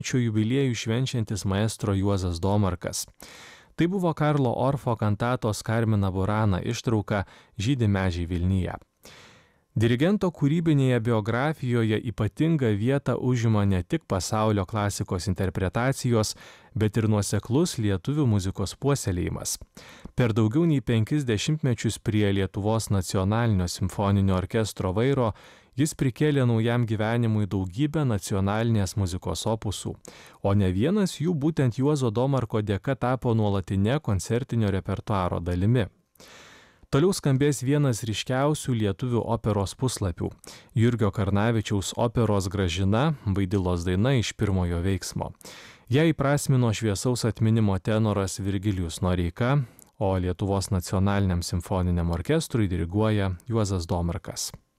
jubiliejų švenčiantis maestro Juozas Domarkas. Tai buvo Karlo Orfo kantatos Carmina Burana ištrauka Žydi medžiai Vilnyje. Dirigento kūrybinėje biografijoje ypatingą vietą užima ne tik pasaulio klasikos interpretacijos, bet ir nuoseklus lietuvių muzikos puoselėjimas. Per daugiau nei 50 mečius prie Lietuvos nacionalinio simfoninio orkestro vairo jis prikėlė naujam gyvenimui daugybę nacionalinės muzikos opusų, o ne vienas jų būtent Juozo Domarko dėka tapo nuolatinė koncertinio repertuaro dalimi. Toliau skambės vienas ryškiausių lietuvių operos puslapių – Jurgio Karnavičiaus operos Gražina, Vaidilos daina iš pirmojo veiksmo. Ją įprasmino šviesaus atminimo tenoras Virgilijus Noreika, o Lietuvos nacionaliniam simfoniniam orkestrui diriguoja Juozas Domarkas.